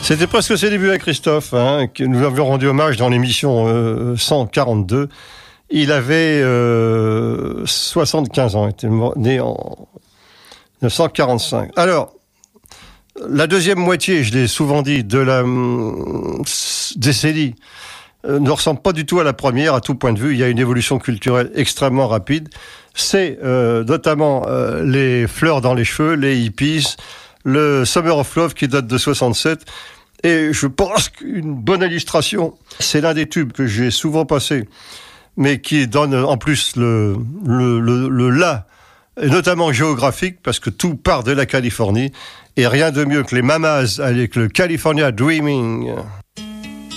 C'était presque ses débuts à Christophe, que nous avions rendu hommage dans l'émission 142. Il avait 75 ans, il était né en 1945. Alors, la deuxième moitié, je l'ai souvent dit, de la décennie ne ressemble pas du tout à la première, à tout point de vue. Il y a une évolution culturelle extrêmement rapide. C'est notamment les fleurs dans les cheveux, les hippies, le Summer of Love qui date de 67. Et je pense qu'une bonne illustration, c'est l'un des tubes que j'ai souvent passé, mais qui donne en plus le là, et notamment géographique, parce que tout part de la Californie, et rien de mieux que les Mamas avec le California Dreaming.